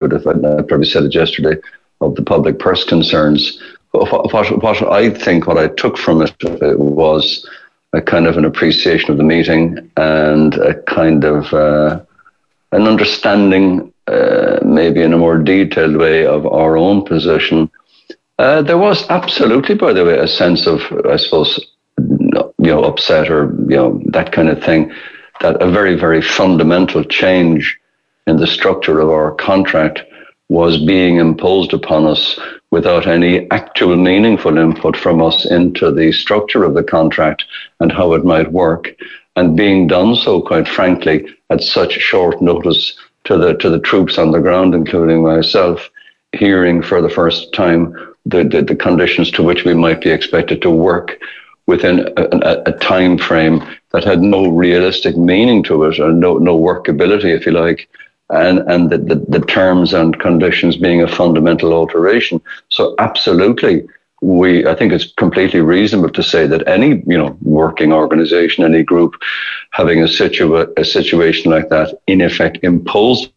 but if I probably said it yesterday, of the public purse concerns. What I took from it was a kind of an appreciation of the meeting and a kind of an understanding, maybe in a more detailed way, of our own position. There was absolutely, by the way, a sense of, I suppose, upset or, that kind of thing, that a very, very fundamental change in the structure of our contract was being imposed upon us without any actual meaningful input from us into the structure of the contract and how it might work, and being done so, quite frankly, at such short notice to the troops on the ground, including myself, hearing for the first time the conditions to which we might be expected to work within a time frame that had no realistic meaning to it, or no workability, if you like, and the terms and conditions being a fundamental alteration. So absolutely, I think it's completely reasonable to say that any working organisation, any group having a situation like that, in effect imposed,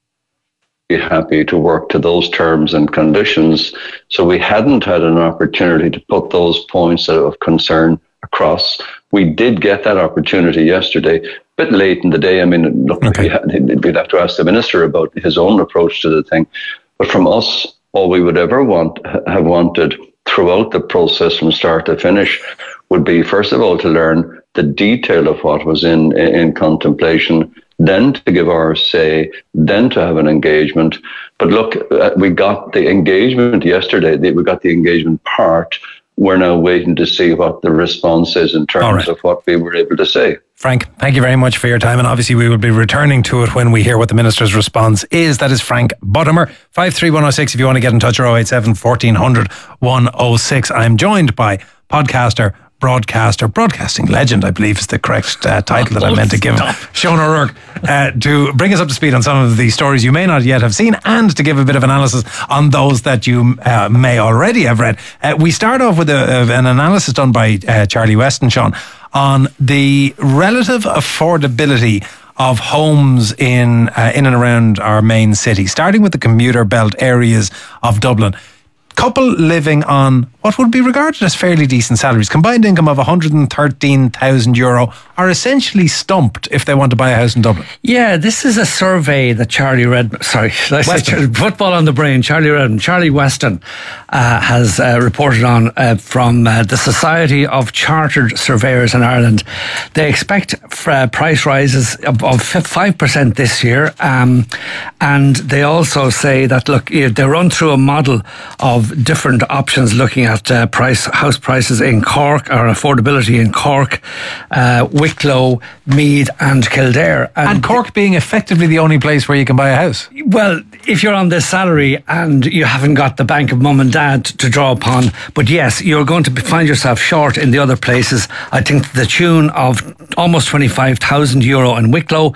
be happy to work to those terms and conditions. So we hadn't had an opportunity to put those points of concern across. We did get that opportunity yesterday, a bit late in the day. I mean, look, we'd have to ask the minister about his own approach to the thing. But from us, all we would ever have wanted throughout the process from start to finish would be, first of all, to learn the detail of what was in contemplation, then to give our say, then to have an engagement. But look, we got the engagement yesterday. We got the engagement part. We're now waiting to see what the response is in terms of what we were able to say. Frank, thank you very much for your time, and obviously we will be returning to it when we hear what the Minister's response is. That is Frank Bottomer. 53106 if you want to get in touch, or 087 1400 106. I'm joined by podcaster, broadcasting legend, I believe is the correct title that I meant to give him, Sean O'Rourke, to bring us up to speed on some of the stories you may not yet have seen, and to give a bit of analysis on those that you may already have read. We start off with an analysis done by Charlie Weston, Sean, on the relative affordability of homes in and around our main city, starting with the commuter belt areas of Dublin. Couple living on what would be regarded as fairly decent salaries, combined income of €113,000, are essentially stumped if they want to buy a house in Dublin. Yeah, this is a survey that Charlie Football on the Brain, Charlie Weston has reported on from the Society of Chartered Surveyors in Ireland. They expect price rises of 5% this year, and they also say that, look, they run through a model of different options looking at house prices in Cork, or affordability in Cork, Wicklow, Meath and Kildare. And Cork being effectively the only place where you can buy a house. Well, if you're on this salary and you haven't got the bank of mum and dad to draw upon, but yes, you're going to find yourself short in the other places. I think the tune of almost €25,000 in Wicklow,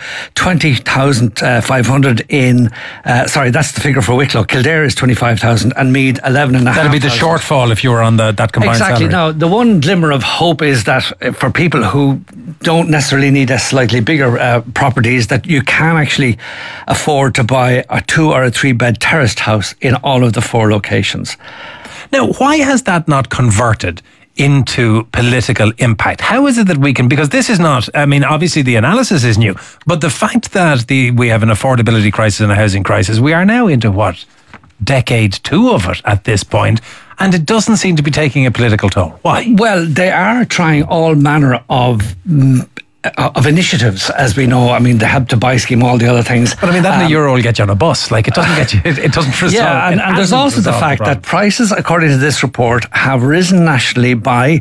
20,500 in, that's the figure for Wicklow. Kildare is 25,000 and Meath 11,500. That'll be the shortfall if you were on that combined salary. Now, the one glimmer of hope is that for people who don't necessarily need a slightly bigger properties, that you can actually afford to buy a 2 or a 3 bed terraced house in all of the 4 locations. Now, why has that not converted into political impact? How is it that we can, because this is not, I mean, obviously the analysis is new, but the fact that we have an affordability crisis and a housing crisis, we are now into decade 2 of it at this point, and it doesn't seem to be taking a political toll. Why? Well, they are trying all manner of initiatives, as we know. I mean, the Help to Buy scheme, all the other things. But I mean, that in a euro will get you on a bus. Like, it doesn't get you, it doesn't resolve. Yeah, and there's also the fact that prices, according to this report, have risen nationally by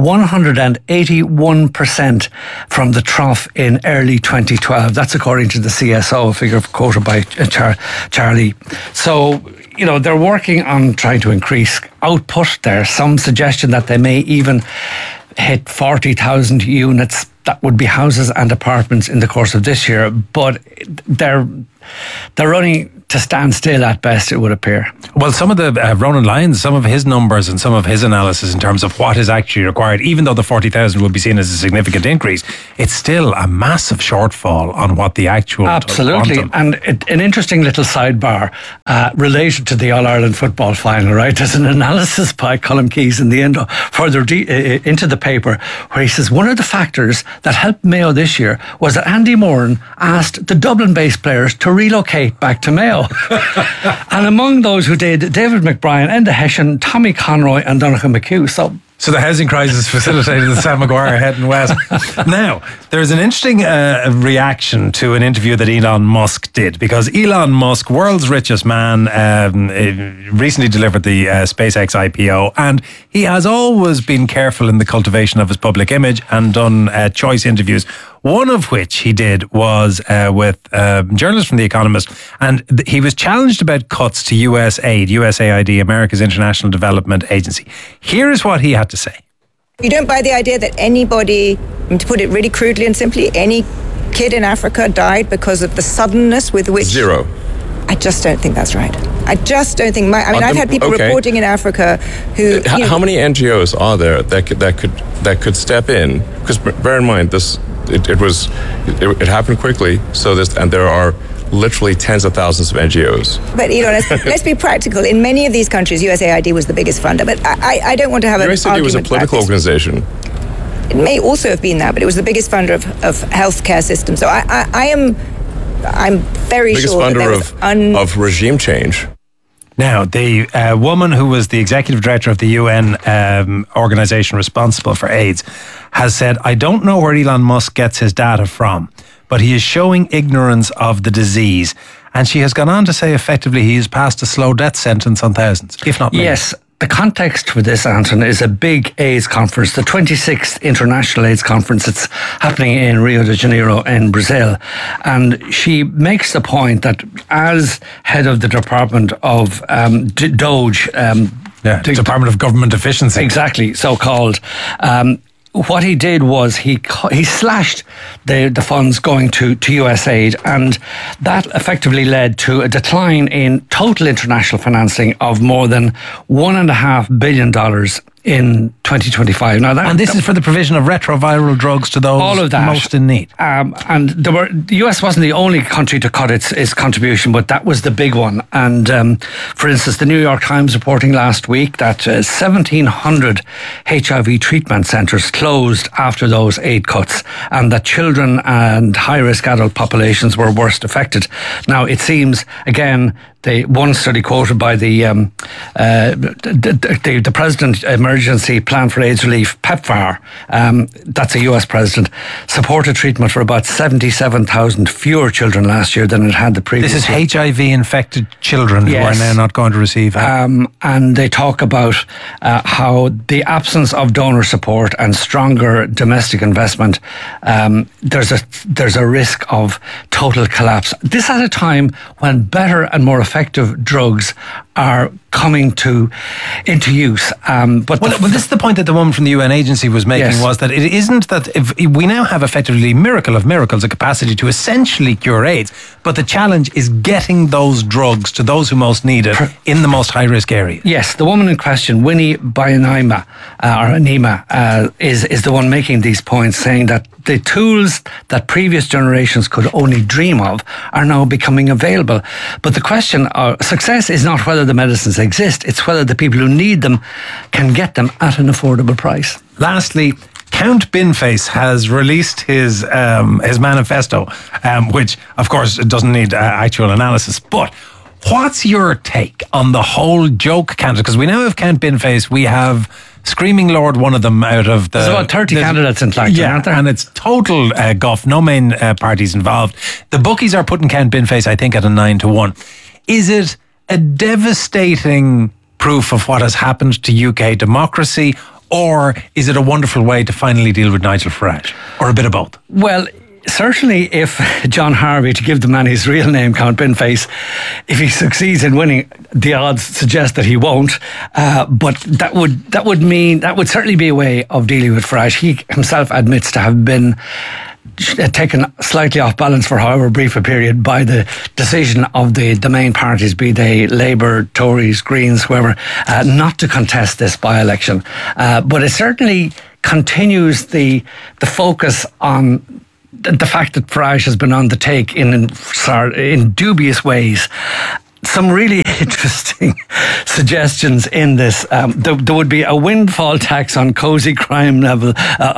181% from the trough in early 2012. That's according to the CSO, a figure quoted by Charlie. So, they're working on trying to increase output. There's some suggestion that they may even hit 40,000 units that would be houses and apartments in the course of this year, but they're running to stand still at best, it would appear. Well, some of the Ronan Lyons, some of his numbers and some of his analysis in terms of what is actually required, even though the 40,000 will be seen as a significant increase, it's still a massive shortfall on what the actual absolutely quantum. And an interesting little sidebar related to the All-Ireland football final, right? There's an analysis by Colm Keys in the end, further into the paper, where he says one of the factors that helped Mayo this year was that Andy Moran asked the Dublin-based players to relocate back to Mayo. And among those who did, David McBrien, Enda Hession, Tommy Conroy and Donoghan McHugh. So the housing crisis facilitated the Sam Maguire heading west. Now, there's an interesting reaction to an interview that Elon Musk did, because Elon Musk, world's richest man, recently delivered the SpaceX IPO, and he has always been careful in the cultivation of his public image and done choice interviews. One of which he did was with a journalist from The Economist, and he was challenged about cuts to USAID, America's International Development Agency. Here's what he had to say. You don't buy the idea that anybody, to put it really crudely and simply, any kid in Africa died because of the suddenness with which... Zero. I just don't think that's right. I just don't think... I've had people reporting in Africa who... How many NGOs are there that could step in? Because bear in mind, it happened quickly. And there are literally tens of thousands of NGOs. But let's be practical. In many of these countries, USAID was the biggest funder. But I don't want to have an argument. USAID was a political organization. It may also have been that, but it was the biggest funder of healthcare systems. So I'm very biggest sure funder of regime change. Now, the woman who was the executive director of the UN organisation responsible for AIDS has said, I don't know where Elon Musk gets his data from, but he is showing ignorance of the disease. And she has gone on to say, effectively, he has passed a slow death sentence on thousands, if not millions. Yes. The context for this, Anton, is a big AIDS conference, the 26th International AIDS Conference. It's happening in Rio de Janeiro in Brazil. And she makes the point that as head of the Department of DOGE... Department of Government Efficiency. Exactly, so-called... what he did was he slashed the funds going to USAID, and that effectively led to a decline in total international financing of more than $1.5 billion in 2025. Now and this is for the provision of retroviral drugs to those all of that, most in need. And the US wasn't the only country to cut its contribution, but that was the big one. And for instance, the New York Times reporting last week that 1,700 HIV treatment centres closed after those aid cuts, and that children and high-risk adult populations were worst affected. Now, it seems, again, the one study quoted by the President Emergency Plan for AIDS Relief, PEPFAR, that's a US president, supported treatment for about 77,000 fewer children last year than it had the previous year. This is HIV-infected children who are now not going to receive help. And they talk about how the absence of donor support and stronger domestic investment, there's a risk of total collapse. This at a time when better and more effective drugs are coming into use. But this is the point that the woman from the UN agency was making, was that it isn't that if we now have effectively miracle of miracles, a capacity to essentially cure AIDS, but the challenge is getting those drugs to those who most need it in the most high-risk areas. Yes, the woman in question, Winnie Byanyima, is the one making these points, saying that the tools that previous generations could only dream of are now becoming available. But the question of success is not whether the medicines exist, it's whether the people who need them can get them at an affordable price. Lastly, Count Binface has released his manifesto, which, of course, doesn't need actual analysis. But what's your take on the whole joke candidate? Because we now have Count Binface, we have Screaming Lord, one of them out of the... There's about 30 candidates in Clacton, aren't there? And it's total guff, no main parties involved. The bookies are putting Count Binface, I think, at a 9-1. Is it a devastating proof of what has happened to UK democracy, or is it a wonderful way to finally deal with Nigel Farage? Or a bit of both? Well, certainly if John Harvey, to give the man his real name, Count Binface, if he succeeds in winning, the odds suggest that he won't. But that would certainly be a way of dealing with Farage. He himself admits to have been taken slightly off balance for however brief a period by the decision of the main parties, be they Labour, Tories, Greens, whoever, not to contest this by-election. But it certainly continues the focus on the fact that Farage has been on the take in dubious ways. Some really interesting suggestions in this. There would be a windfall tax on cozy crime novels.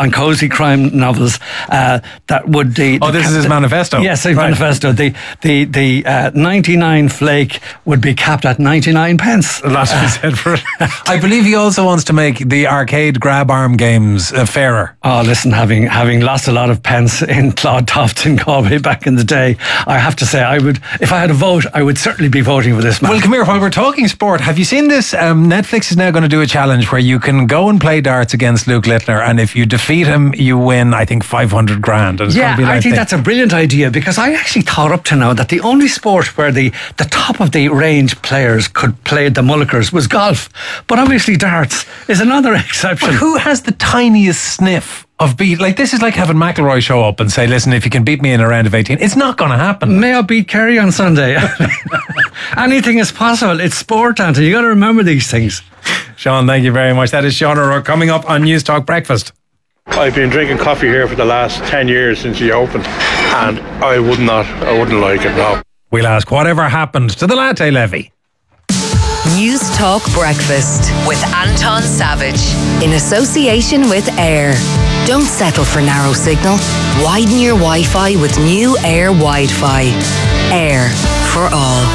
That would be. This is his manifesto. Yes, his manifesto. The 99 flake would be capped at 99 pence. That's what he said for it. I believe he also wants to make the arcade grab arm games fairer. Oh, listen, having lost a lot of pence in Clodtoft in Galway back in the day, I have to say I would, if I had a vote, I would certainly be voting for this man. Well, come here, while we're talking sport, have you seen this? Netflix is now going to do a challenge where you can go and play darts against Luke Littler, and if you defeat him, you win, I think, 500 grand. Yeah, I think that's a brilliant idea, because I actually thought up to now that the only sport where the top of the range players could play the mullickers was golf. But obviously darts is another exception. But who has the tiniest sniff of beat? Like, this is like having McIlroy show up and say, listen, if you can beat me in a round of 18, it's not going to happen. May I beat Kerry on Sunday? Anything is possible. It's sport, Anthony. You got to remember these things. Sean, thank you very much. That is Sean O'Rourke coming up on News Talk Breakfast. I've been drinking coffee here for the last 10 years since he opened, and I wouldn't like it, no. We'll ask whatever happened to the latte levy. News Talk Breakfast with Anton Savage in association with Air. Don't settle for narrow signal. Widen your Wi-Fi with new Air Wi-Fi. Air for all.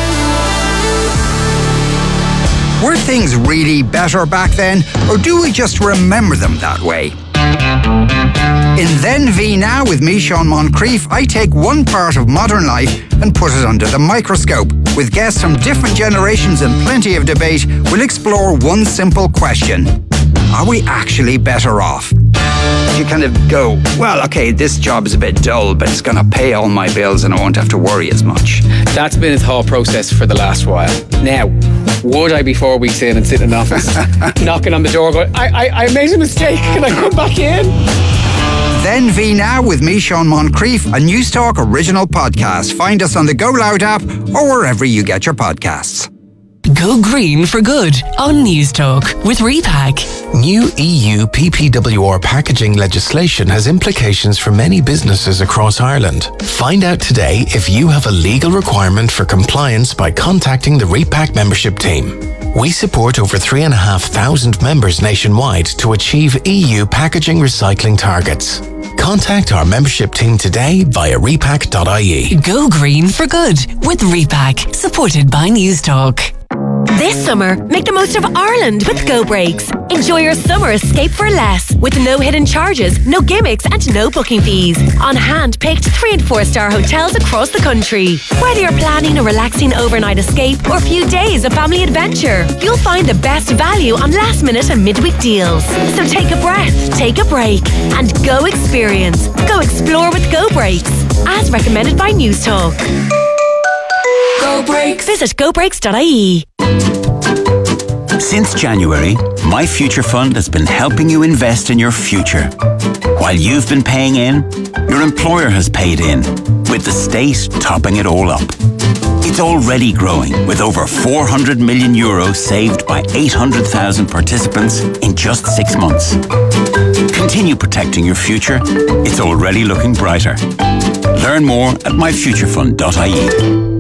Were things really better back then, or do we just remember them that way? In Then V Now with me, Sean Moncrief, I take one part of modern life and put it under the microscope. With guests from different generations and plenty of debate, we'll explore one simple question. Are we actually better off? You kind of go, well, okay, this job is a bit dull, but it's going to pay all my bills and I won't have to worry as much. That's been a thought process for the last while. Now, would I be 4 weeks in and sit in an office, knocking on the door going, I made a mistake, can I come back in? Then V Now with me, Sean Moncrief, a News Talk original podcast. Find us on the Go Loud app or wherever you get your podcasts. Go green for good on News Talk with Repack. New EU PPWR packaging legislation has implications for many businesses across Ireland. Find out today if you have a legal requirement for compliance by contacting the Repack membership team. We support over 3,500 members nationwide to achieve EU packaging recycling targets. Contact our membership team today via repack.ie. Go green for good with Repack, supported by News Talk. This summer, make the most of Ireland with Go Breaks. Enjoy your summer escape for less with no hidden charges, no gimmicks and no booking fees. On hand-picked 3- and 4-star hotels across the country. Whether you're planning a relaxing overnight escape or a few days of family adventure, you'll find the best value on last-minute and midweek deals. So take a breath, take a break, and go experience. Go explore with Go Breaks, as recommended by News Talk. Go Breaks. Visit gobreaks.ie. Since January, My Future Fund has been helping you invest in your future. While you've been paying in, your employer has paid in, with the state topping it all up. It's already growing, with over €400 million saved by 800,000 participants in just 6 months. Continue protecting your future. It's already looking brighter. Learn more at myfuturefund.ie.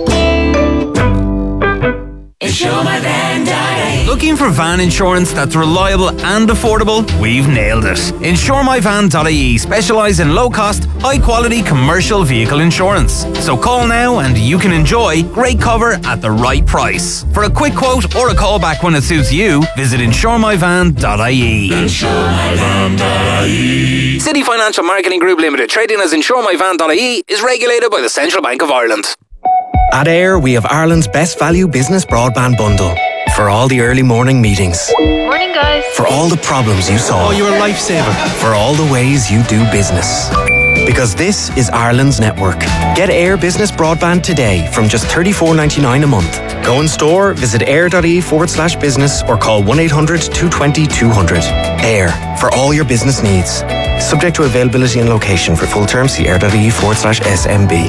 Looking for van insurance that's reliable and affordable? We've nailed it. InsureMyVan.ie specialise in low-cost, high-quality commercial vehicle insurance. So call now and you can enjoy great cover at the right price. For a quick quote or a call back when it suits you, visit InsureMyVan.ie. InsureMyVan.ie. City Financial Marketing Group Limited, trading as InsureMyVan.ie, is regulated by the Central Bank of Ireland. At Air, we have Ireland's best value business broadband bundle. For all the early morning meetings. Morning, guys. For all the problems you solve. Oh, you're a lifesaver. For all the ways you do business. Because this is Ireland's network. Get Air Business Broadband today from just $34.99 a month. Go in store, visit air.ie/business or call 1-800-220-200. Air, for all your business needs. Subject to availability and location. For full terms, see air.ie/SMB.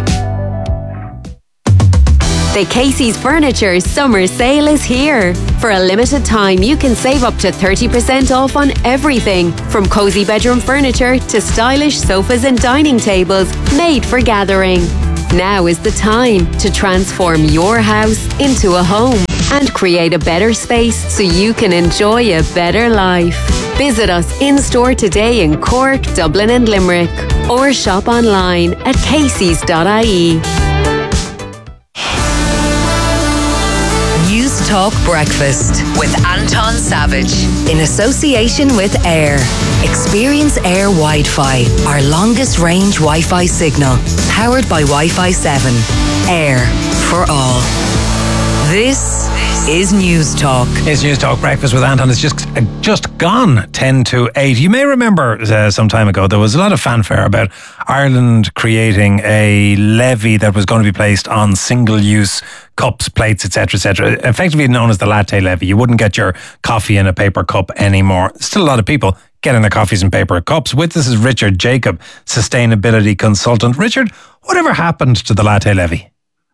The Casey's Furniture Summer Sale is here. For a limited time, you can save up to 30% off on everything, from cosy bedroom furniture to stylish sofas and dining tables made for gathering. Now is the time to transform your house into a home and create a better space so you can enjoy a better life. Visit us in-store today in Cork, Dublin and Limerick, or shop online at caseys.ie. Talk Breakfast with Anton Savage in association with Air. Experience Air Wi-Fi, our longest range Wi-Fi signal, powered by Wi-Fi 7. Air for all. This is News Talk. It's News Talk Breakfast with Anton. It's just gone 10 to 8. You may remember some time ago there was a lot of fanfare about Ireland creating a levy that was going to be placed on single-use cups, plates, etc., effectively known as the latte levy. You wouldn't get your coffee in a paper cup anymore. Still a lot of people getting their coffees in paper cups. With us is Richard Jacob, sustainability consultant. Richard, whatever happened to the latte levy?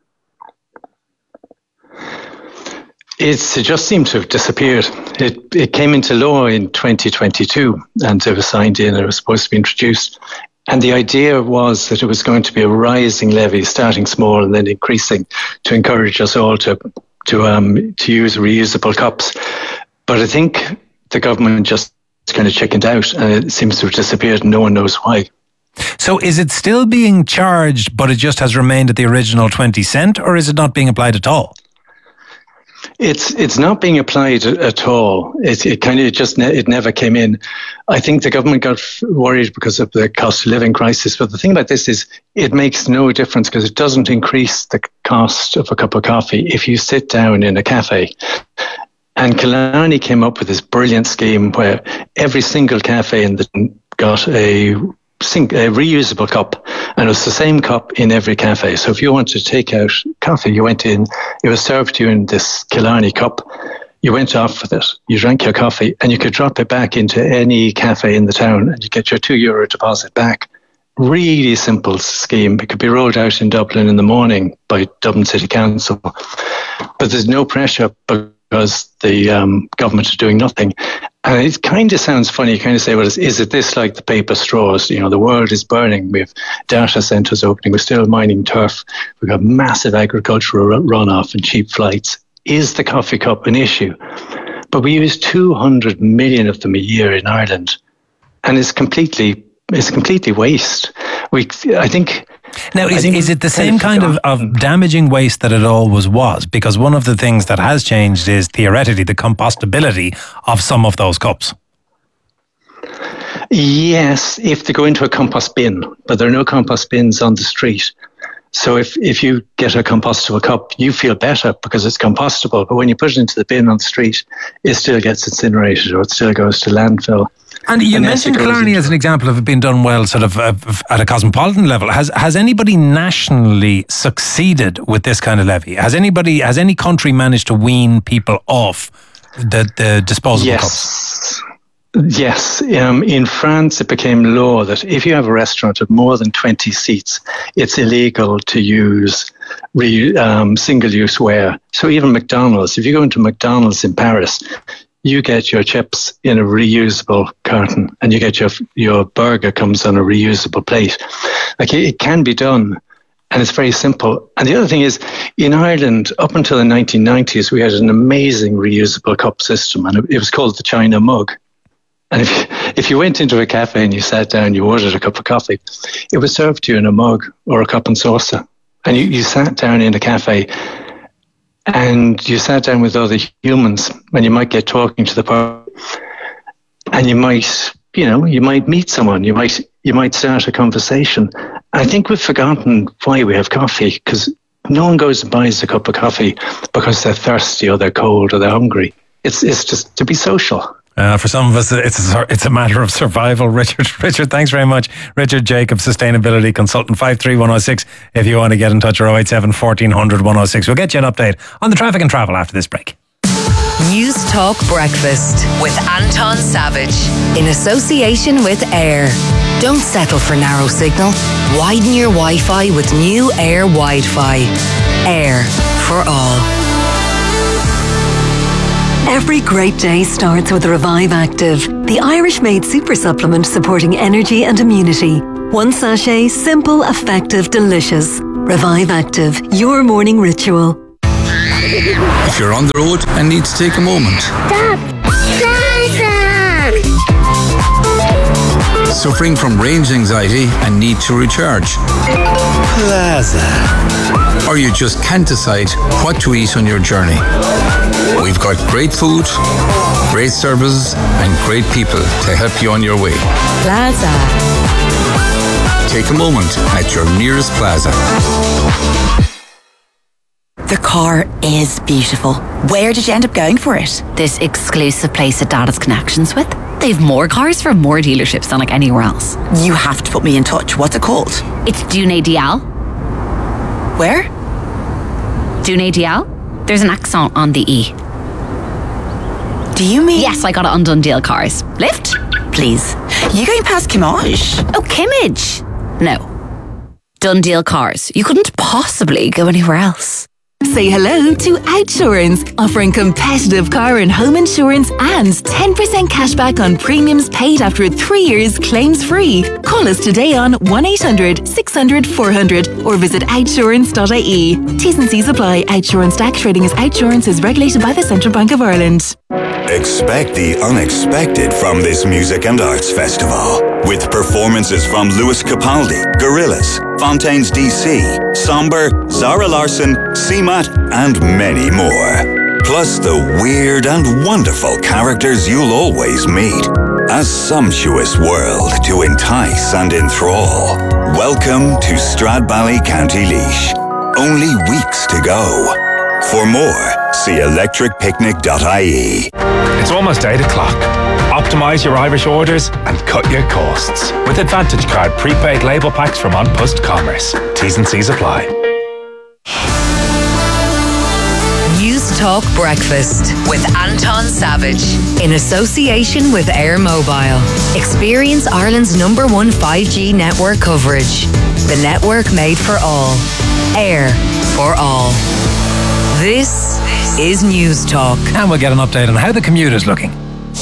It just seemed to have disappeared. It came into law in 2022 and it was signed in and it was supposed to be introduced. And the idea was that it was going to be a rising levy, starting small and then increasing, to encourage us all to use reusable cups. But I think the government just kind of chickened out and it seems to have disappeared and no one knows why. So is it still being charged, but it just has remained at the original 20 cent, or is it not being applied at all? It's not being applied at all. It never came in. I think the government got worried because of the cost of living crisis. But the thing about this is it makes no difference because it doesn't increase the cost of a cup of coffee if you sit down in a cafe. And Killarney came up with this brilliant scheme where every single cafe in the got a reusable cup, and it was the same cup in every cafe. So if you wanted to take out coffee, you went in, it was served to you in this Killarney cup, you went off with it, you drank your coffee, and you could drop it back into any cafe in the town and you get your €2 deposit back. Really simple scheme. It could be rolled out in Dublin in the morning by Dublin City Council, but there's no pressure because the government are doing nothing. And it kind of sounds funny. You kind of say, well, is it this like the paper straws? You know, the world is burning. We have data centres opening. We're still mining turf. We've got massive agricultural runoff and cheap flights. Is the coffee cup an issue? But we use 200 million of them a year in Ireland. And it's completely waste. I think... Now, is it the same kind of damaging waste that it always was? Because one of the things that has changed is theoretically the compostability of some of those cups. Yes, if they go into a compost bin, but there are no compost bins on the street. So if you get a compostable cup, you feel better because it's compostable. But when you put it into the bin on the street, it still gets incinerated or it still goes to landfill. And you mentioned Killarney as an example of it being done well sort of at a cosmopolitan level. Has anybody nationally succeeded with this kind of levy? Has any country managed to wean people off the disposable cups? Yes. In France, it became law that if you have a restaurant of more than 20 seats, it's illegal to use single-use ware. So even McDonald's, if you go into McDonald's in Paris, you get your chips in a reusable carton and you get your burger comes on a reusable plate. Like it can be done and it's very simple. And the other thing is in Ireland, up until the 1990s, we had an amazing reusable cup system and it was called the China mug. And if you went into a cafe and you sat down, you ordered a cup of coffee, it was served to you in a mug or a cup and saucer. And you sat down in a cafe and you sat down with other humans and you might get talking to the person and you might meet someone, you might start a conversation. I think we've forgotten why we have coffee because no one goes and buys a cup of coffee because they're thirsty or they're cold or they're hungry. It's just to be social. For some of us, it's a matter of survival. Richard, thanks very much. Richard Jacob, Sustainability Consultant, 53106. If you want to get in touch, or 087 1400 106. We'll get you an update on the traffic and travel after this break. News Talk Breakfast with Anton Savage in association with Air. Don't settle for narrow signal. Widen your Wi-Fi with new Air Wi-Fi. Air for all. Every great day starts with Revive Active, the Irish-made super supplement supporting energy and immunity. One sachet, simple, effective, delicious. Revive Active, your morning ritual. If you're on the road and need to take a moment. Stop! Suffering from range anxiety and need to recharge. Plaza. Or you just can't decide what to eat on your journey. We've got great food, great service, and great people to help you on your way. Plaza. Take a moment at your nearest Plaza. The car is beautiful. Where did you end up going for it? This exclusive place that Dad has connections with. They've more cars from more dealerships than like anywhere else. You have to put me in touch. What's it called? It's Dune Dial. Where? Dune Dial. There's an accent on the E. Do you mean? Yes, I got it on Dundee Cars. Lift? Please. You going past Kimmage? Oh, Kimmage? No. Dundee Cars. You couldn't possibly go anywhere else. Say hello to Outsurance, offering competitive car and home insurance and 10% cashback on premiums paid after 3 years claims free. Call us today on 1-800 600 400 or visit outsurance.ie. T's and C's apply. Outsurance tax rating as Outsurance is regulated by the Central Bank of Ireland. Expect the unexpected from this music and arts festival, with performances from Lewis Capaldi, Gorillaz, Fontaines DC, Somber, Zara Larsson, CMAT, and many more. Plus the weird and wonderful characters you'll always meet. A sumptuous world to entice and enthrall. Welcome to Stradbally, County Laois. Only weeks to go. For more, see electricpicnic.ie. It's almost 8 o'clock. Optimise your Irish orders and cut your costs with Advantage Card prepaid label packs from An Post Commerce. T's and C's apply. News Talk Breakfast with Anton Savage in association with Air Mobile. Experience Ireland's #1 5G network coverage. The network made for all. Air for all. This is News Talk. And we'll get an update on how the commute is looking.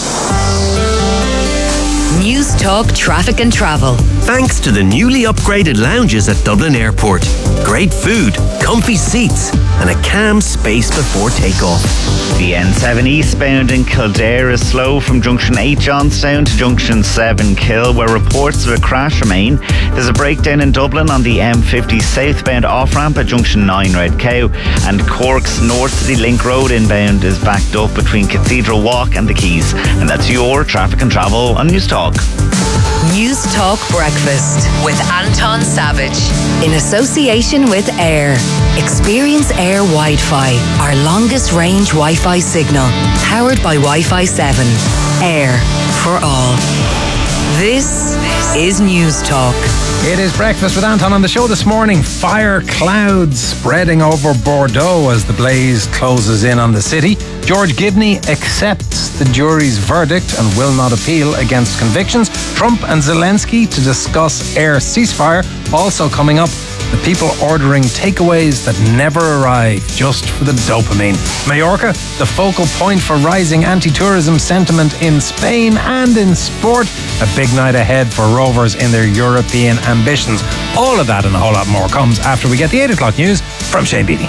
News Talk Traffic and Travel. Thanks to the newly upgraded lounges at Dublin Airport. Great food, comfy seats, and a calm space before takeoff. The N7 eastbound in Kildare is slow from Junction 8 Johnstown to Junction 7 Kill, where reports of a crash remain. There's a breakdown in Dublin on the M50 southbound off-ramp at Junction 9 Red Cow, and Cork's North City Link Road inbound is backed up between Cathedral Walk and the Quays. And that's your traffic and travel on News Talk. News Talk Breakfast with Anton Savage in association with Air. Experience Air Wi-Fi, our longest range Wi-Fi signal, powered by Wi-Fi 7. Air for all. This is News Talk. It is Breakfast with Anton. On the show this morning, fire clouds spreading over Bordeaux as the blaze closes in on the city. George Gibney accepts the jury's verdict and will not appeal against convictions. Trump and Zelensky to discuss air ceasefire. Also coming up, the people ordering takeaways that never arrive just for the dopamine. Mallorca, the focal point for rising anti-tourism sentiment in Spain and in sport. A big night ahead for Rovers in their European ambitions. All of that and a whole lot more comes after we get the 8 o'clock news from Shane Beattie.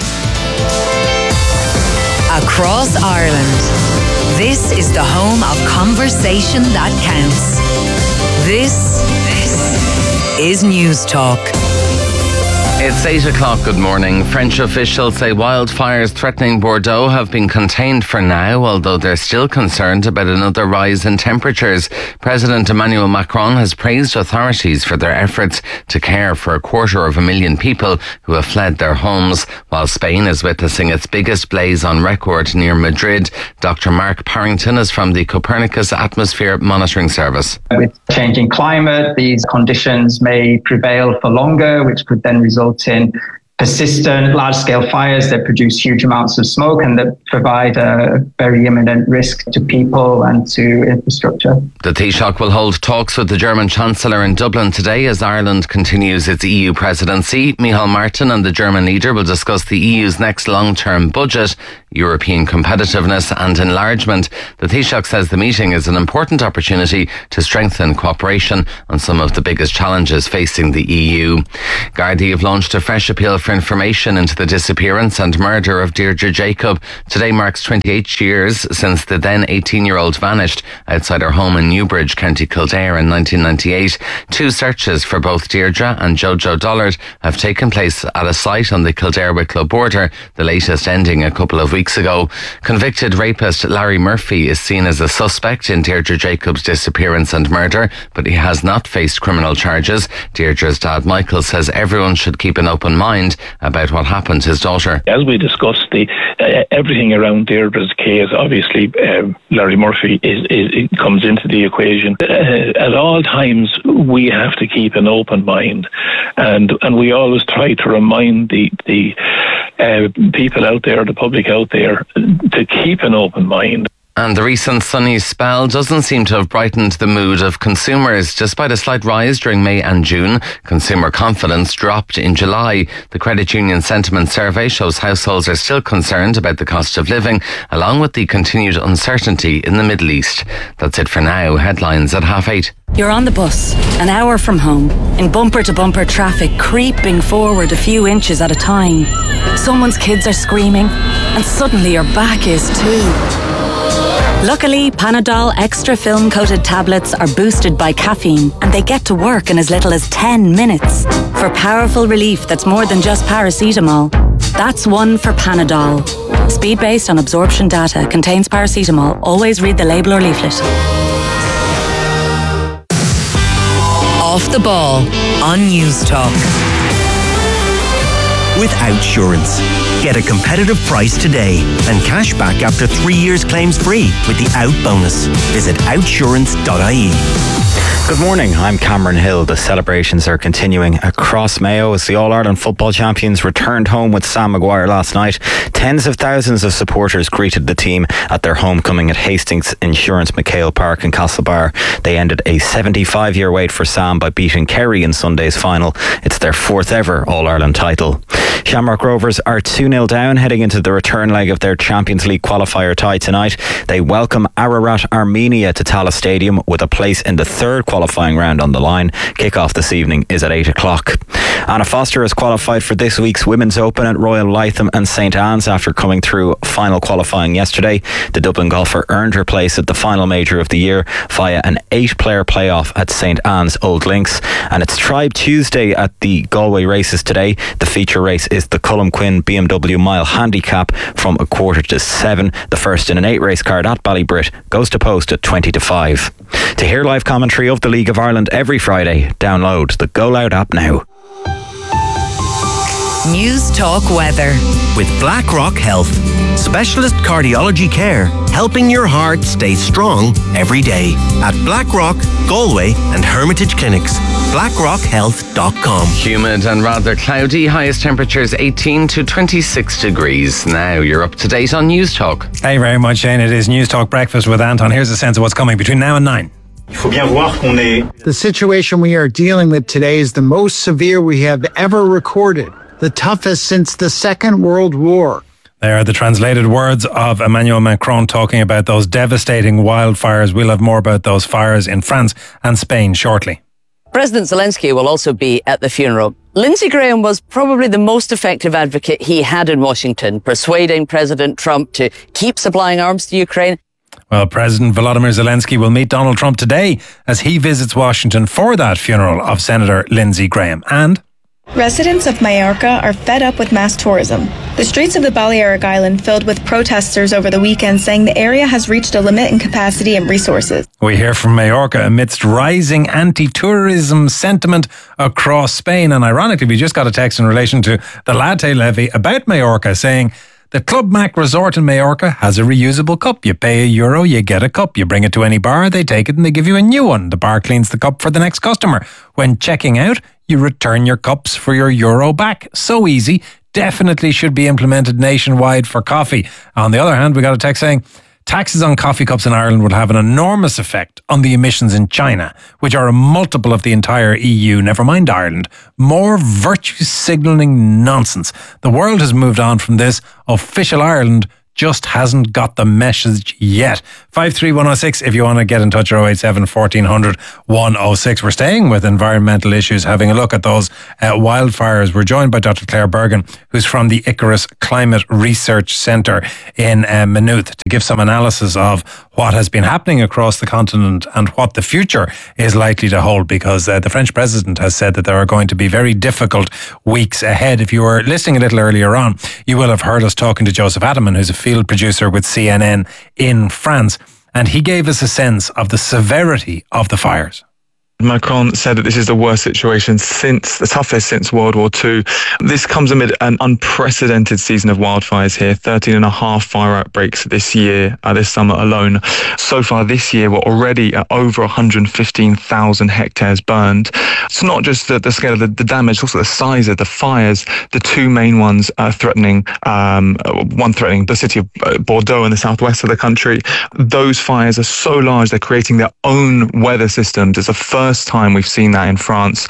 Across Ireland, this is the home of conversation that counts. This is News Talk. It's 8 o'clock. Good morning. French officials say wildfires threatening Bordeaux have been contained for now, although they're still concerned about another rise in temperatures. President Emmanuel Macron has praised authorities for their efforts to care for 250,000 people who have fled their homes, while Spain is witnessing its biggest blaze on record near Madrid. Dr. Mark Parrington is from the Copernicus Atmosphere Monitoring Service. With changing climate, these conditions may prevail for longer, which could then result in persistent large-scale fires that produce huge amounts of smoke and that provide a very imminent risk to people and to infrastructure. The Taoiseach will hold talks with the German Chancellor in Dublin today as Ireland continues its EU presidency. Micheál Martin and the German leader will discuss the EU's next long-term budget, European competitiveness and enlargement. The Taoiseach says the meeting is an important opportunity to strengthen cooperation on some of the biggest challenges facing the EU. Gardaí have launched a fresh appeal for information into the disappearance and murder of Deirdre Jacob. Today marks 28 years since the then 18-year-old vanished outside her home in Newbridge, County Kildare in 1998. Two searches for both Deirdre and Jojo Dollard have taken place at a site on the Kildare-Wicklow border, the latest ending a couple of weeks ago. Convicted rapist Larry Murphy is seen as a suspect in Deirdre Jacob's disappearance and murder, but he has not faced criminal charges. Deirdre's dad Michael says everyone should keep an open mind about what happened to his daughter. As we discussed, everything around Deirdre's case, obviously Larry Murphy comes into the equation. At all times we have to keep an open mind, and we always try to remind the people out there, the public out there, to keep an open mind. And the recent sunny spell doesn't seem to have brightened the mood of consumers. Despite a slight rise during May and June, consumer confidence dropped in July. The Credit Union Sentiment Survey shows households are still concerned about the cost of living, along with the continued uncertainty in the Middle East. That's it for now. Headlines at 8:30. You're on the bus, an hour from home, in bumper-to-bumper traffic, creeping forward a few inches at a time. Someone's kids are screaming, and suddenly your back is too. Luckily, Panadol extra film-coated tablets are boosted by caffeine, and they get to work in as little as 10 minutes. For powerful relief that's more than just paracetamol. That's one for Panadol. Speed based on absorption data, contains paracetamol. Always read the label or leaflet. Off the Ball on News Talk. With Outsurance. Get a competitive price today and cash back after 3 years claims free with the Out bonus. Visit outsurance.ie. Good morning, I'm Cameron Hill. The celebrations are continuing across Mayo as the All-Ireland football champions returned home with Sam Maguire last night. Tens of thousands of supporters greeted the team at their homecoming at Hastings Insurance McHale Park in Castlebar. They ended a 75-year wait for Sam by beating Kerry in Sunday's final. It's their fourth ever All-Ireland title. Shamrock Rovers are 2-0 down heading into the return leg of their Champions League qualifier tie tonight. They welcome Ararat Armenia to Tallaght Stadium with a place in the third qualifying round on the line. Kick-off this evening is at 8 o'clock. Anna Foster has qualified for this week's Women's Open at Royal Lytham and St Anne's after coming through final qualifying yesterday. The Dublin golfer earned her place at the final major of the year via an 8-player playoff at St Anne's Old Links. And it's Tribe Tuesday at the Galway races today. The feature race is the Cullum Quinn BMW Mile Handicap from 6:45. The first in an 8-race card at Ballybrit goes to post at 20:05. To hear live commentary of the League of Ireland every Friday, download the Go Loud app now. News Talk Weather. With BlackRock Health. Specialist cardiology care, helping your heart stay strong every day. At BlackRock, Galway and Hermitage Clinics. BlackRockHealth.com. Humid and rather cloudy. Highest temperatures 18 to 26 degrees. Now you're up to date on News Talk. Hey, very much, Shane. It is News Talk Breakfast with Anton. Here's a sense of what's coming between now and 9. The situation we are dealing with today is the most severe we have ever recorded. The toughest since the Second World War. They are the translated words of Emmanuel Macron talking about those devastating wildfires. We'll have more about those fires in France and Spain shortly. President Zelensky will also be at the funeral. Lindsey Graham was probably the most effective advocate he had in Washington, persuading President Trump to keep supplying arms to Ukraine. Well, President Volodymyr Zelensky will meet Donald Trump today as he visits Washington for that funeral of Senator Lindsey Graham. And Residents of Mallorca are fed up with mass tourism. The streets of the Balearic Island filled with protesters over the weekend saying the area has reached a limit in capacity and resources. We hear from Mallorca amidst rising anti-tourism sentiment across Spain. And ironically, we just got a text in relation to the latte levy about Mallorca saying the Club Mac Resort in Mallorca has a reusable cup. You pay €1, you get a cup. You bring it to any bar, they take it and they give you a new one. The bar cleans the cup for the next customer. When checking out, you return your cups for your €1 back. So easy. Definitely should be implemented nationwide for coffee. On the other hand, we got a text saying taxes on coffee cups in Ireland would have an enormous effect on the emissions in China, which are a multiple of the entire EU, never mind Ireland. More virtue signalling nonsense. The world has moved on from this. Official Ireland just hasn't got the message yet. 53106 if you want to get in touch, 087 1400 106. We're staying with environmental issues, having a look at those wildfires. We're joined by Dr. Claire Bergen, who's from the Icarus Climate Research Centre in Maynooth, to give some analysis of what has been happening across the continent and what the future is likely to hold, because the French president has said that there are going to be very difficult weeks ahead. If you were listening a little earlier on, you will have heard us talking to Joseph Adaman, who's a field producer with CNN in France, and he gave us a sense of the severity of the fires. Macron said that this is the worst situation the toughest since World War II. This comes amid an unprecedented season of wildfires here, 13.5 fire outbreaks this year, this summer alone. So far this year, we're already at over 115,000 hectares burned. It's not just the scale of the damage, also the size of the fires. The two main ones are threatening, one threatening the city of Bordeaux in the southwest of the country. Those fires are so large, they're creating their own weather systems. It's the first time we've seen that in France.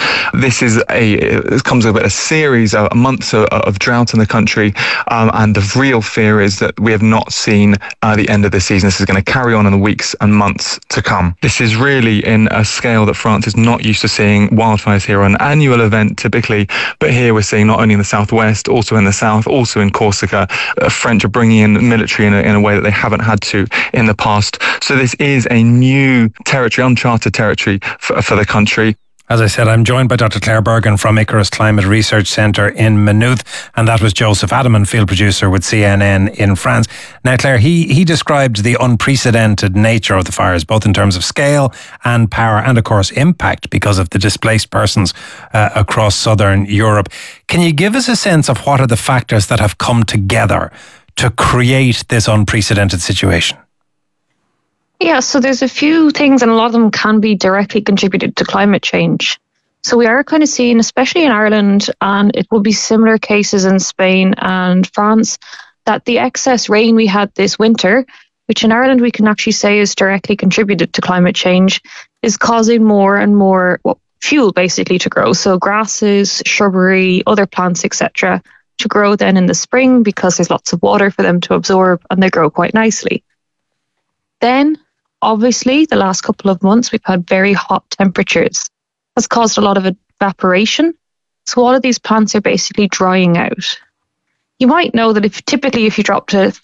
It comes with a series of months of drought in the country, and the real fear is that we have not seen the end of the season. This is going to carry on in the weeks and months to come. This is really in a scale that France is not used to seeing. Wildfires here are an annual event typically, but here we're seeing not only in the southwest, also in the south, also in Corsica. French are bringing in military in a way that they haven't had to in the past. So this is a new territory, uncharted territory for the country. As I said, I'm joined by Dr. Claire Bergen from Icarus Climate Research Centre in Maynooth, and that was Joseph Adaman, field producer with CNN in France. Now, Claire, he described the unprecedented nature of the fires, both in terms of scale and power, and of course impact because of the displaced persons across southern Europe. Can you give us a sense of what are the factors that have come together to create this unprecedented situation? Yeah, so there's a few things, and a lot of them can be directly contributed to climate change. So we are kind of seeing, especially in Ireland, and it will be similar cases in Spain and France, that the excess rain we had this winter, which in Ireland we can actually say is directly contributed to climate change, is causing more and more fuel basically to grow. So grasses, shrubbery, other plants, etc., to grow then in the spring because there's lots of water for them to absorb and they grow quite nicely. Then, obviously, the last couple of months, we've had very hot temperatures. That's caused a lot of evaporation. So all of these plants are basically drying out. You might know that if you dropped a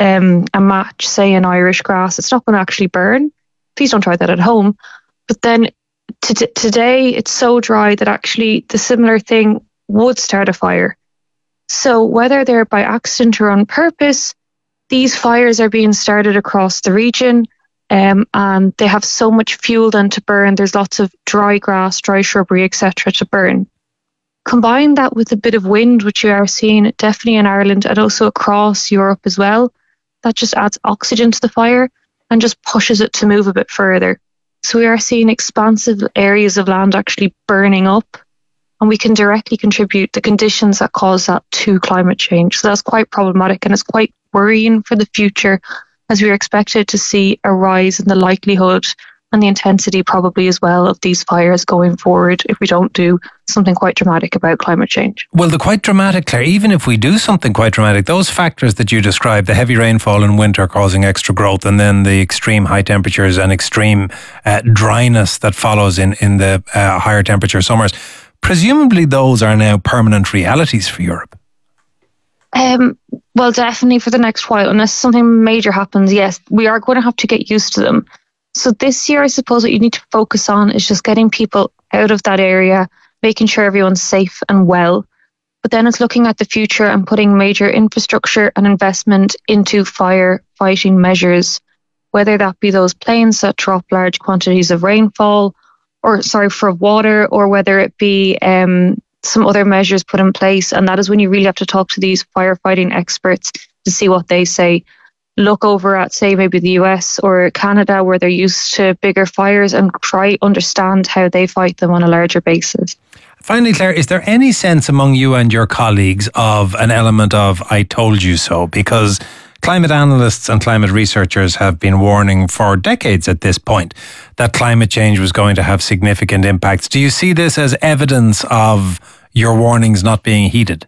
match, say an Irish grass, it's not going to actually burn. Please don't try that at home. But then today, it's so dry that actually the similar thing would start a fire. So whether they're by accident or on purpose, these fires are being started across the region. And they have so much fuel then to burn. There's lots of dry grass, dry shrubbery, etc. to burn. Combine that with a bit of wind, which you are seeing definitely in Ireland and also across Europe as well. That just adds oxygen to the fire and just pushes it to move a bit further. So we are seeing expansive areas of land actually burning up, and we can directly contribute the conditions that cause that to climate change. So that's quite problematic, and it's quite worrying for the future, as we are expected to see a rise in the likelihood and the intensity probably as well of these fires going forward if we don't do something quite dramatic about climate change. Well, the quite dramatic, Claire, even if we do something quite dramatic, those factors that you described, the heavy rainfall in winter causing extra growth, and then the extreme high temperatures and extreme dryness that follows in the higher temperature summers, presumably those are now permanent realities for Europe. Well, definitely for the next while, unless something major happens, yes, we are going to have to get used to them. So this year, I suppose what you need to focus on is just getting people out of that area, making sure everyone's safe and well. But then it's looking at the future and putting major infrastructure and investment into firefighting measures, whether that be those planes that drop large quantities of rainfall, for water, or whether it be some other measures put in place. And that is when you really have to talk to these firefighting experts to see what they say. Look over at, say, maybe the US or Canada, where they're used to bigger fires, and try understand how they fight them on a larger basis. Finally, Claire, is there any sense among you and your colleagues of an element of "I told you so"? Because climate analysts and climate researchers have been warning for decades at this point that climate change was going to have significant impacts. Do you see this as evidence of your warnings not being heeded?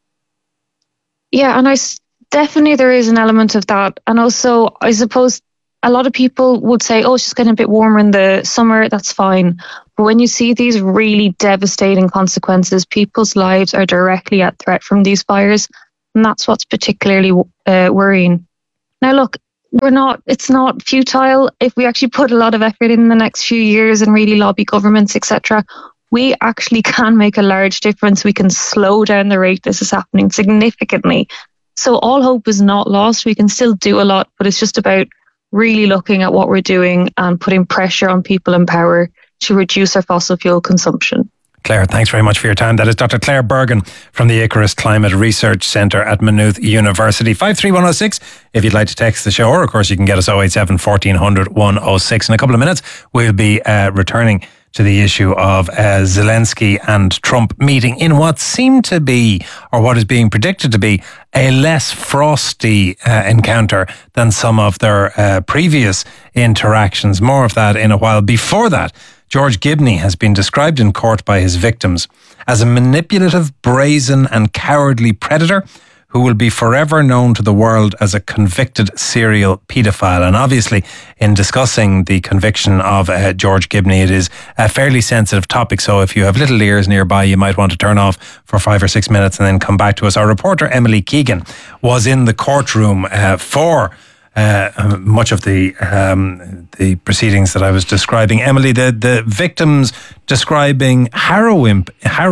Yeah, and definitely there is an element of that. And also, I suppose a lot of people would say, oh, it's just getting a bit warmer in the summer, that's fine. But when you see these really devastating consequences, people's lives are directly at threat from these fires. And that's what's particularly worrying. Now, look, it's not futile. If we actually put a lot of effort in the next few years and really lobby governments, etc., we actually can make a large difference. We can slow down the rate this is happening significantly. So all hope is not lost. We can still do a lot, but it's just about really looking at what we're doing and putting pressure on people in power to reduce our fossil fuel consumption. Claire, thanks very much for your time. That is Dr. Claire Bergen from the Icarus Climate Research Centre at Maynooth University. 53106 if you'd like to text the show, or of course you can get us 087 1400 106. In a couple of minutes we'll be returning to the issue of Zelensky and Trump meeting in what seemed to be, or what is being predicted to be, a less frosty encounter than some of their previous interactions. More of that in a while. Before that, George Gibney has been described in court by his victims as a manipulative, brazen and cowardly predator who will be forever known to the world as a convicted serial paedophile. And obviously, in discussing the conviction of George Gibney, it is a fairly sensitive topic. So if you have little ears nearby, you might want to turn off for 5 or 6 minutes and then come back to us. Our reporter, Emily Keegan, was in the courtroom for much of the proceedings that I was describing. Emily, the victims describing harrowing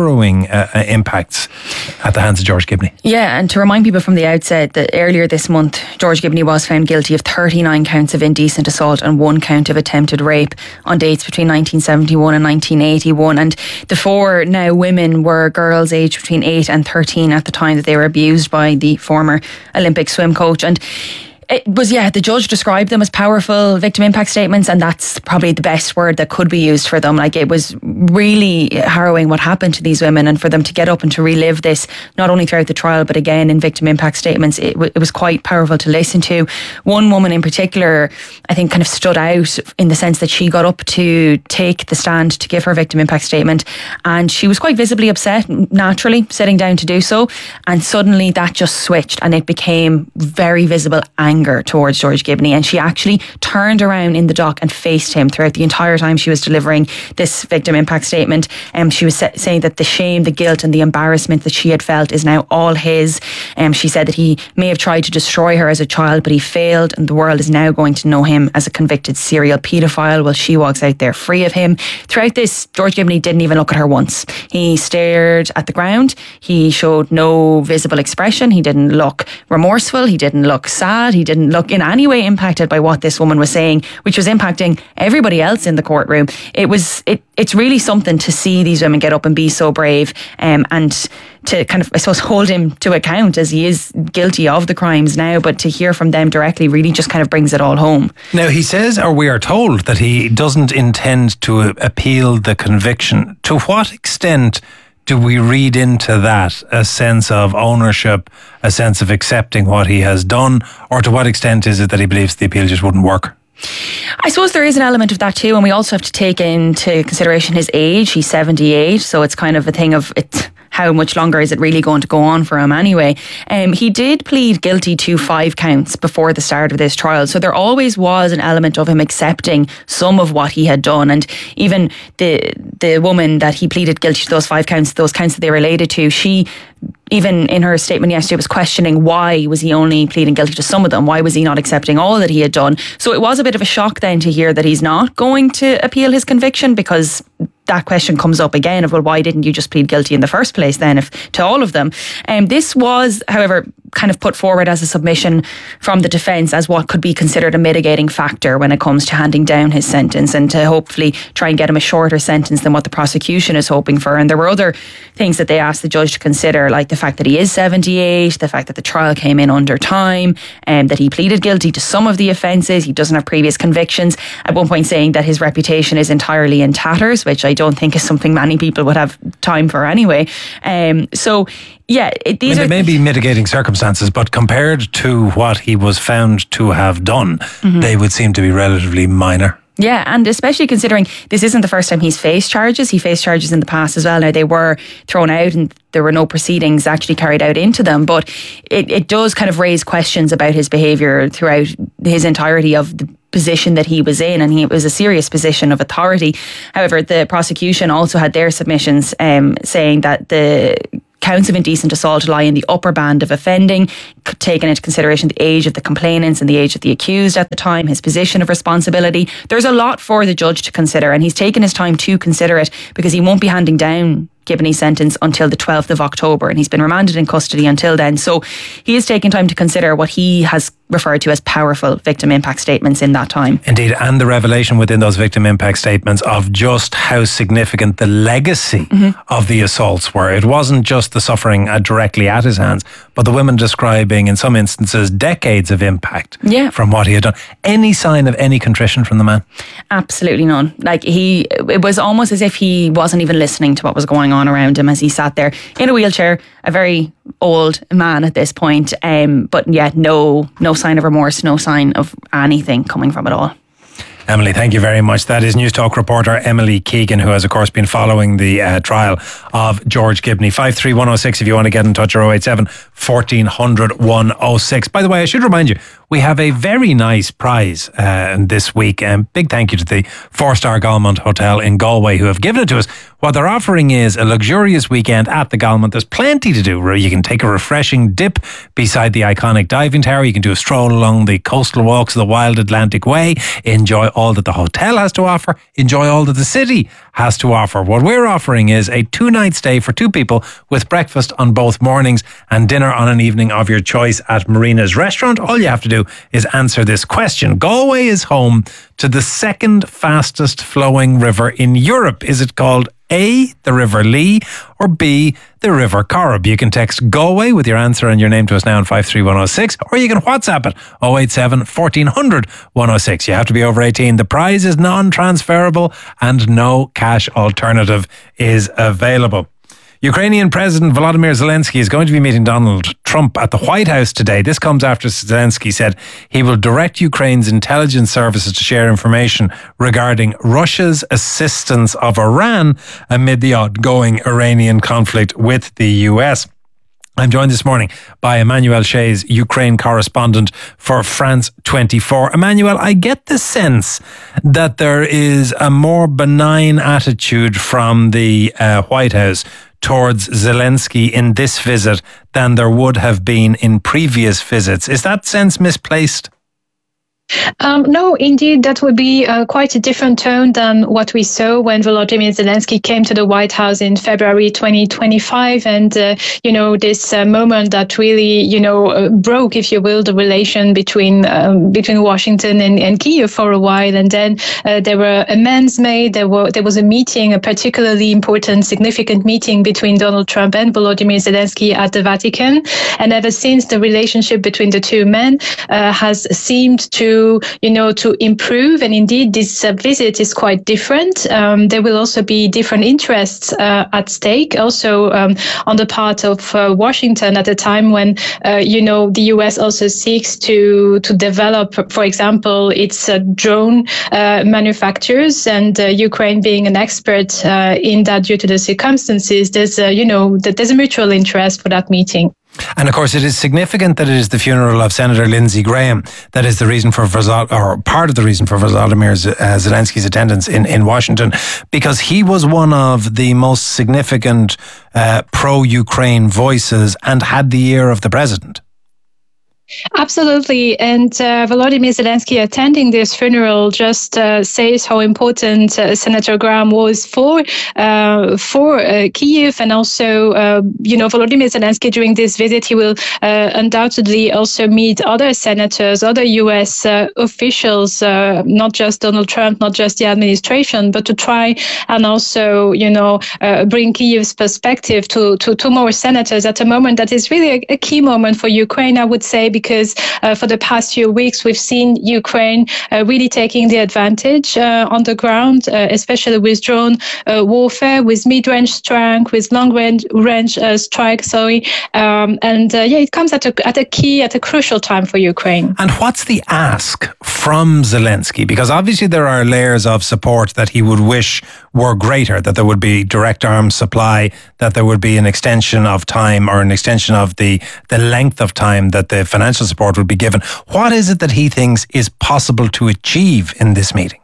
impacts at the hands of George Gibney. Yeah, and to remind people from the outset that earlier this month, George Gibney was found guilty of 39 counts of indecent assault and 1 count of attempted rape on dates between 1971 and 1981. And the 4 now women were girls aged between 8 and 13 at the time that they were abused by the former Olympic swim coach. And it was, the judge described them as powerful victim impact statements, and that's probably the best word that could be used for them. Like, it was really harrowing what happened to these women, and for them to get up and to relive this, not only throughout the trial, but again in victim impact statements, it was quite powerful to listen to. One woman in particular, I think, kind of stood out in the sense that she got up to take the stand to give her victim impact statement, and she was quite visibly upset, naturally, sitting down to do so, and suddenly that just switched, and it became very visible anger towards George Gibney, and she actually turned around in the dock and faced him throughout the entire time she was delivering this victim impact statement. She was saying that the shame, the guilt and the embarrassment that she had felt is now all his. She said that he may have tried to destroy her as a child, but he failed, and the world is now going to know him as a convicted serial paedophile while she walks out there free of him. Throughout this, George Gibney didn't even look at her once. He stared at the ground. He showed no visible expression. He didn't look remorseful. He didn't look sad. He didn't look in any way impacted by what this woman was saying, which was impacting everybody else in the courtroom. It's really something to see these women get up and be so brave, and to kind of, I suppose, hold him to account, as he is guilty of the crimes now, but to hear from them directly really just kind of brings it all home. Now, he says, or we are told, that he doesn't intend to appeal the conviction. To what extent do we read into that a sense of ownership, a sense of accepting what he has done, or to what extent is it that he believes the appeal just wouldn't work? I suppose there is an element of that too, and we also have to take into consideration his age. He's 78, so it's kind of a thing of how much longer is it really going to go on for him anyway. He did plead guilty to 5 counts before the start of this trial, so there always was an element of him accepting some of what he had done. And even the woman that he pleaded guilty to those 5 counts, those counts that they related to, she, even in her statement yesterday, was questioning why was he only pleading guilty to some of them? Why was he not accepting all that he had done? So it was a bit of a shock then to hear that he's not going to appeal his conviction, because that question comes up again of, well, why didn't you just plead guilty in the first place then, if to all of them? This was, however, kind of put forward as a submission from the defence as what could be considered a mitigating factor when it comes to handing down his sentence, and to hopefully try and get him a shorter sentence than what the prosecution is hoping for. And there were other things that they asked the judge to consider, like the fact that he is 78, the fact that the trial came in under time, and that he pleaded guilty to some of the offences, he doesn't have previous convictions, at one point saying that his reputation is entirely in tatters, which I don't think is something many people would have time for anyway. There may be mitigating circumstances, but compared to what he was found to have done, they would seem to be relatively minor. Yeah, and especially considering this isn't the first time he's faced charges. He faced charges in the past as well. Now, they were thrown out and there were no proceedings actually carried out into them, but it does kind of raise questions about his behaviour throughout his entirety of the position that he was in, and it was a serious position of authority. However, the prosecution also had their submissions saying that the counts of indecent assault lie in the upper band of offending, taking into consideration the age of the complainants and the age of the accused at the time, his position of responsibility. There's a lot for the judge to consider, and he's taken his time to consider it because he won't be handing down Gibney's sentence until the 12th of October, and he's been remanded in custody until then. So he is taking time to consider what he has referred to as powerful victim impact statements in that time. Indeed, and the revelation within those victim impact statements of just how significant the legacy of the assaults were. It wasn't just the suffering directly at his hands, but the women describing in some instances decades of impact from what he had done. Any sign of any contrition from the man? Absolutely none. It was almost as if he wasn't even listening to what was going on around him as he sat there in a wheelchair, a very old man at this point, but no sign of remorse, no sign of anything coming from it all. Emily, thank you very much. That is News Talk reporter Emily Keegan, who has of course been following the trial of George Gibney. 53106 if you want to get in touch, or 087 1400 106. By the way, I should remind you, we have a very nice prize this week. Big thank you to the 4-star Galmont Hotel in Galway who have given it to us. What they're offering is a luxurious weekend at the Galmont. There's plenty to do. You can take a refreshing dip beside the iconic diving tower. You can do a stroll along the coastal walks of the Wild Atlantic Way. Enjoy all that the hotel has to offer. Enjoy all that the city has to offer. What we're offering is a 2-night stay for 2 people with breakfast on both mornings and dinner on an evening of your choice at Marina's Restaurant. All you have to do is answer this question. Galway is home to the second fastest flowing river in Europe. Is it called A, the River Lee, or B, the River Corrib? You can text Galway with your answer and your name to us now on 53106, or you can WhatsApp it 087 1400 106. You have to be over 18. The prize is non-transferable and no cash alternative is available. Ukrainian President Volodymyr Zelensky is going to be meeting Donald Trump at the White House today. This comes after Zelensky said he will direct Ukraine's intelligence services to share information regarding Russia's assistance of Iran amid the ongoing Iranian conflict with the US. I'm joined this morning by Emmanuel Shays, Ukraine correspondent for France 24. Emmanuel, I get the sense that there is a more benign attitude from the White House towards Zelensky in this visit than there would have been in previous visits. Is that sense misplaced? No, indeed, that would be quite a different tone than what we saw when Volodymyr Zelensky came to the White House in February 2025. And, this moment that really, broke, if you will, the relation between Washington and Kyiv for a while. And then there were amends made. There was a meeting, a particularly important, significant meeting between Donald Trump and Volodymyr Zelensky at the Vatican. And ever since, the relationship between the two men has seemed to improve. And indeed, this visit is quite different. There will also be different interests at stake, also on the part of Washington at a time when, the US also seeks to develop, for example, its drone manufacturers, and Ukraine being an expert in that due to the circumstances, there's a mutual interest for that meeting. And of course, it is significant that it is the funeral of Senator Lindsey Graham that is the reason for part of the reason for Volodymyr Zelensky's attendance in Washington, because he was one of the most significant pro-Ukraine voices and had the ear of the president. Absolutely. And Volodymyr Zelensky attending this funeral just says how important Senator Graham was for Kyiv. And also, Volodymyr Zelensky during this visit, he will undoubtedly also meet other senators, other U.S. officials, not just Donald Trump, not just the administration, but to try and also, bring Kyiv's perspective to more senators at a moment that is really a key moment for Ukraine, I would say, because for the past few weeks, we've seen Ukraine really taking the advantage on the ground, especially with drone warfare, with mid-range strike, with long-range strike. It comes at a crucial time for Ukraine. And what's the ask from Zelensky? Because obviously there are layers of support that he would wish were greater, that there would be direct arms supply, that there would be an extension of time or an extension of the length of time that the financial support would be given. What is it that he thinks is possible to achieve in this meeting?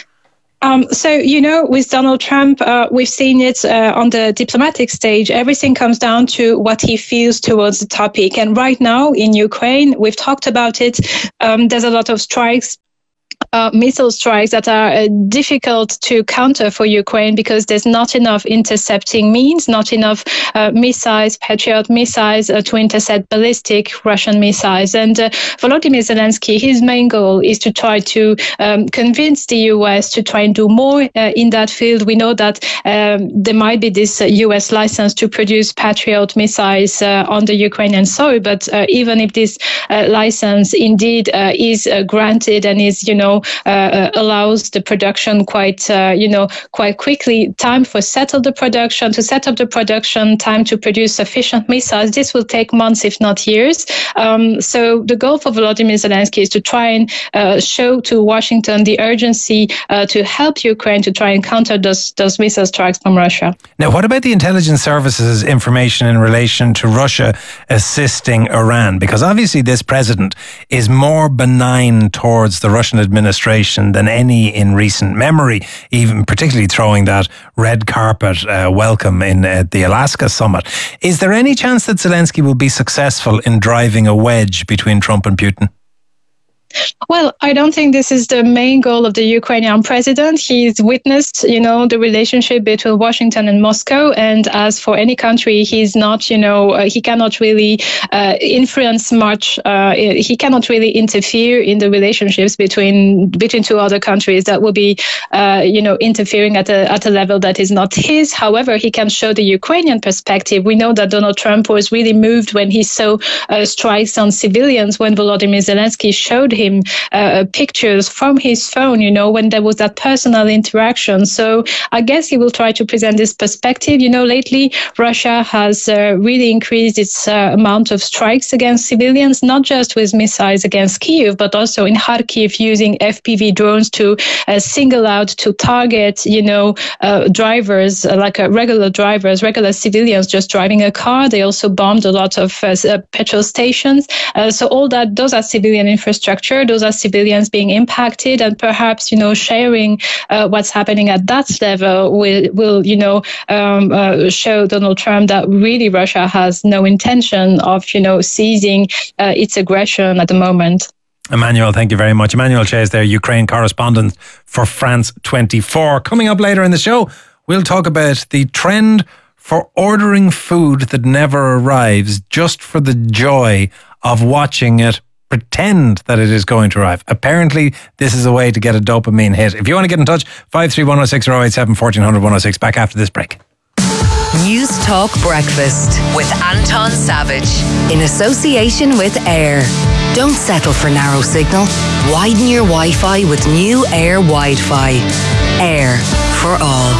With Donald Trump, we've seen it on the diplomatic stage. Everything comes down to what he feels towards the topic. And right now in Ukraine, we've talked about it. There's a lot of strikes. Missile strikes that are difficult to counter for Ukraine because there's not enough intercepting means, not enough missiles, Patriot missiles to intercept ballistic Russian missiles. And Volodymyr Zelensky, his main goal is to try to convince the US to try and do more in that field. We know that there might be this US license to produce Patriot missiles on the Ukrainian soil, but even if this license indeed is granted and is, allows the production quite quickly, time for to set up the production, time to produce sufficient missiles. This will take months, if not years. So the goal for Volodymyr Zelensky is to try and show to Washington the urgency to help Ukraine to try and counter those missile strikes from Russia. Now, what about the intelligence services information in relation to Russia assisting Iran? Because obviously this president is more benign towards the Russian administration than any in recent memory, even particularly throwing that red carpet welcome in the Alaska summit. Is there any chance that Zelensky will be successful in driving a wedge between Trump and Putin? Well, I don't think this is the main goal of the Ukrainian president. He's witnessed, the relationship between Washington and Moscow. And as for any country, he's not, he cannot really influence much. He cannot really interfere in the relationships between two other countries that will be, interfering at a level that is not his. However, he can show the Ukrainian perspective. We know that Donald Trump was really moved when he saw strikes on civilians, when Volodymyr Zelensky showed him pictures from his phone, when there was that personal interaction. So I guess he will try to present this perspective. Lately, Russia has really increased its amount of strikes against civilians, not just with missiles against Kyiv, but also in Kharkiv using FPV drones to single out, to target, drivers, regular civilians just driving a car. They also bombed a lot of petrol stations. So those are civilian infrastructure. Those are civilians being impacted, and perhaps, sharing what's happening at that level will show Donald Trump that really Russia has no intention of, ceasing its aggression at the moment. Emmanuel, thank you very much. Emmanuel Chase there, Ukraine correspondent for France 24. Coming up later in the show, we'll talk about the trend for ordering food that never arrives just for the joy of watching it pretend that it is going to arrive. Apparently, this is a way to get a dopamine hit. If you want to get in touch, 53106 or 087 1400 106. Back after this break. News Talk Breakfast with Anton Savage in association with Air. Don't settle for narrow signal. Widen your Wi-Fi with new Air Wi-Fi. Air for all.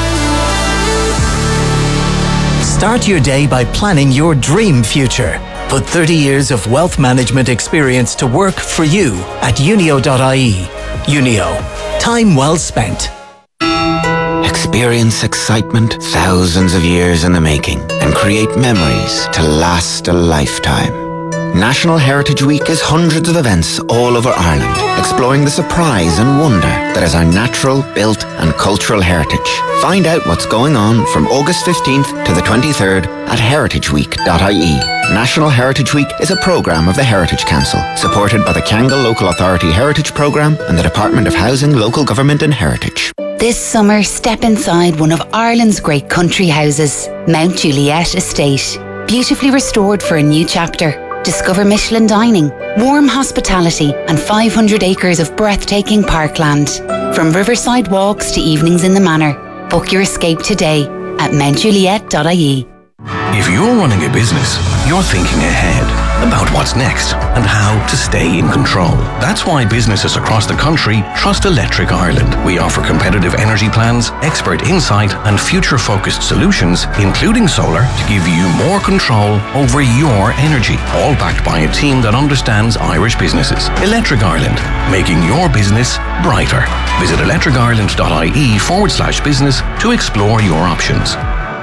Start your day by planning your dream future. Put 30 years of wealth management experience to work for you at unio.ie. Unio. Time well spent. Experience excitement thousands of years in the making and create memories to last a lifetime. National Heritage Week is hundreds of events all over Ireland, exploring the surprise and wonder that is our natural, built and cultural heritage. Find out what's going on from August 15th to the 23rd at heritageweek.ie. National Heritage Week is a programme of the Heritage Council, supported by the Kyangle Local Authority Heritage Programme and the Department of Housing, Local Government and Heritage. This summer, step inside one of Ireland's great country houses, Mount Juliet Estate. Beautifully restored for a new chapter. Discover Michelin dining, warm hospitality and 500 acres of breathtaking parkland. From riverside walks to evenings in the manor. Book your escape today at mountjuliet.ie. If you're running a business, you're thinking ahead about what's next and how to stay in control. That's why businesses across the country trust Electric Ireland. We offer competitive energy plans, expert insight and future-focused solutions, including solar, to give you more control over your energy, all backed by a team that understands Irish businesses. Electric Ireland, making your business brighter. Visit electricireland.ie/business to explore your options.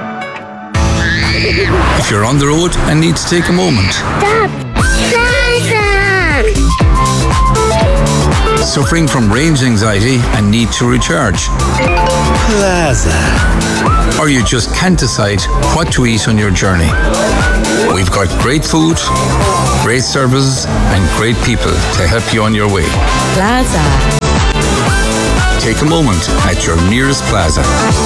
If you're on the road and need to take a moment. Stop! Plaza! Suffering from range anxiety and need to recharge. Plaza. Or you just can't decide what to eat on your journey. We've got great food, great services and great people to help you on your way. Plaza. Take a moment at your nearest Plaza.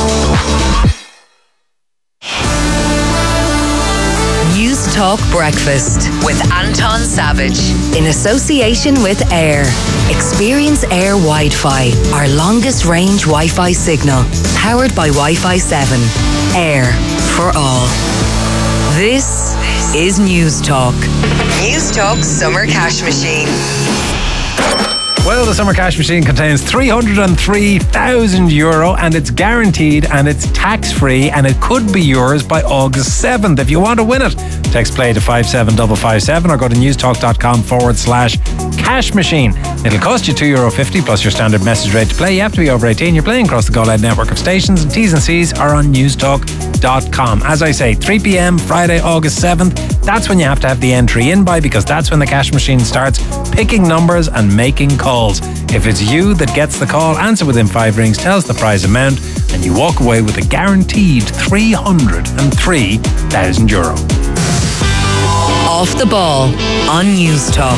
Talk Breakfast with Anton Savage in association with Air. Experience Air Wi-Fi, our longest range Wi-Fi signal, powered by Wi-Fi 7. Air for all. This is News Talk. News Talk Summer Cash Machine. Well, the Summer Cash Machine contains €303,000 and it's guaranteed and it's tax-free and it could be yours by August 7th. If you want to win it, text play to 57557 or go to newstalk.com/cash machine. It'll cost you €2.50 plus your standard message rate to play. You have to be over 18. You're playing across the Go Loud network of stations and T's and C's are on newstalk.com. As I say, 3 p.m. Friday, August 7th. That's when you have to have the entry in by because that's when the cash machine starts picking numbers and making calls. If it's you that gets the call, answer within 5 rings, tell us the prize amount, and you walk away with a guaranteed €303,000. Off the ball on News Talk.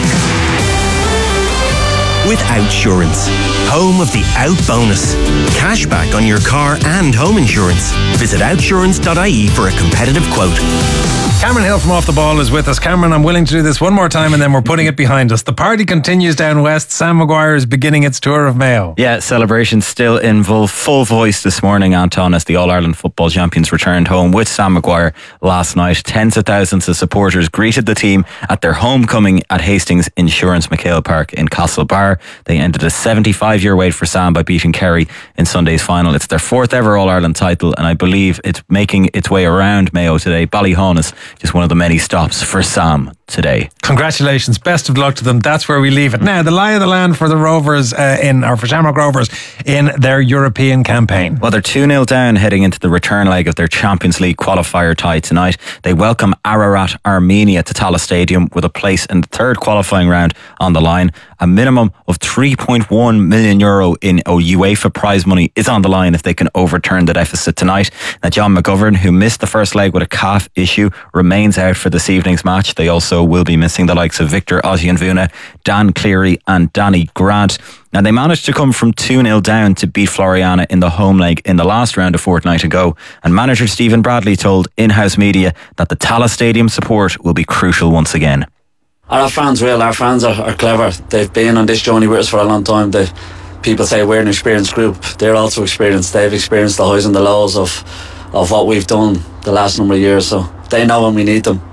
With Outsurance, home of the Out bonus. Cashback on your car and home insurance. Visit outsurance.ie for a competitive quote. Cameron Hill from Off the Ball is with us. Cameron, I'm willing to do this one more time and then we're putting it behind us. The party continues down west. Sam Maguire is beginning its tour of Mayo. Yeah, celebrations still in full voice this morning, Anton, as the All-Ireland football champions returned home with Sam Maguire last night. Tens of thousands of supporters greeted the team at their homecoming at Hastings Insurance McHale Park in Castlebar. They ended a 75-year wait for Sam by beating Kerry in Sunday's final. It's their 4th ever All-Ireland title and I believe it's making its way around Mayo today. Ballyhon is just one of the many stops for Sam today. Congratulations, best of luck to them. That's where we leave it. Now, the lie of the land for the Rovers for Shamrock Rovers in their European campaign. Well, they're 2-0 down heading into the return leg of their Champions League qualifier tie tonight. They welcome Ararat Armenia to Tallaght Stadium with a place in the 3rd qualifying round on the line. A minimum of €3.1 million in UEFA prize money is on the line if they can overturn the deficit tonight. Now, John McGovern, who missed the first leg with a calf issue, remains out for this evening's match. They also will be missing the likes of Victor Ozianvuna, Dan Cleary and Danny Grant. Now, they managed to come from 2-0 down to beat Floriana in the home leg in the last round a fortnight ago, and manager Stephen Bradley told in-house media that the Tallaght Stadium support will be crucial once again. Our fans are clever. They've been on this journey with us for a long time. People say we're an experienced group. They're also experienced. They've experienced the highs and the lows of what we've done the last number of years, so they know when we need them,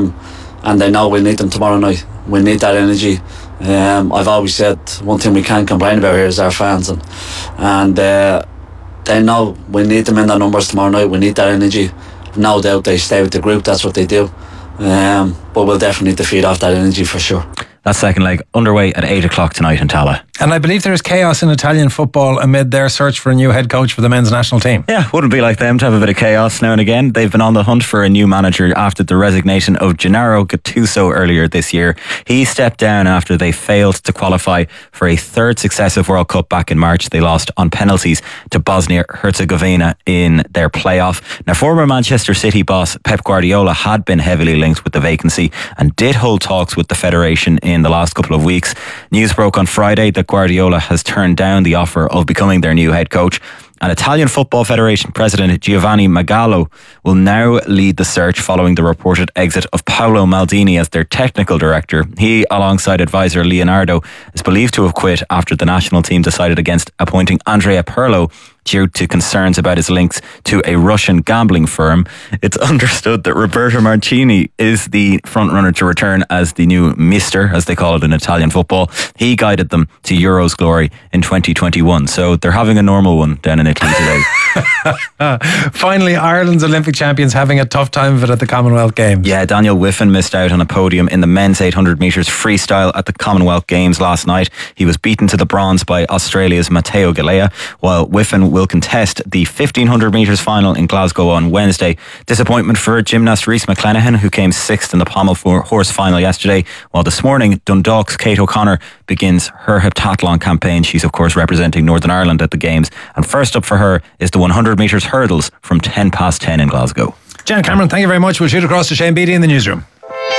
and they know we'll need them tomorrow night. We need that energy. I've always said one thing we can't complain about here is our fans, and they know we need them in their numbers tomorrow night. We need that energy. No doubt they stay with the group. That's what they do. But we'll definitely need to feed off that energy for sure. That second leg underway at 8 o'clock tonight in Tala. And I believe there is chaos in Italian football amid their search for a new head coach for the men's national team. Yeah, wouldn't be like them to have a bit of chaos now and again. They've been on the hunt for a new manager after the resignation of Gennaro Gattuso earlier this year. He stepped down after they failed to qualify for a third successive World Cup back in March. They lost on penalties to Bosnia-Herzegovina in their playoff. Now, former Manchester City boss Pep Guardiola had been heavily linked with the vacancy and did hold talks with the federation in the last couple of weeks. News broke on Friday that Guardiola has turned down the offer of becoming their new head coach. And Italian Football Federation President Giovanni Magallo will now lead the search following the reported exit of Paolo Maldini as their technical director. He, alongside advisor Leonardo, is believed to have quit after the national team decided against appointing Andrea Pirlo due to concerns about his links to a Russian gambling firm. It's understood that Roberto Mancini is the frontrunner to return as the new Mister, as they call it in Italian football. He guided them to Euros glory in 2021, so they're having a normal one down in Italy today. Finally, Ireland's Olympic champions having a tough time of it at the Commonwealth Games. Yeah, Daniel Wiffen missed out on a podium in the men's 800 metres freestyle at the Commonwealth Games last night. He was beaten to the bronze by Australia's Matteo Galea, while Wiffen will contest the 1500 metres final in Glasgow on Wednesday. Disappointment for gymnast Rhys McClenaghan, who came sixth in the pommel horse final yesterday, while this morning Dundalk's Kate O'Connor begins her heptathlon campaign. She's of course representing Northern Ireland at the Games, and first up for her is the 100 metres hurdles from 10 past 10 in Glasgow. Jen Cameron, thank you very much. We'll shoot across to Shane Beattie in the newsroom.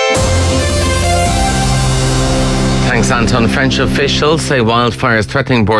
Thanks, Anton. French officials say wildfires threatening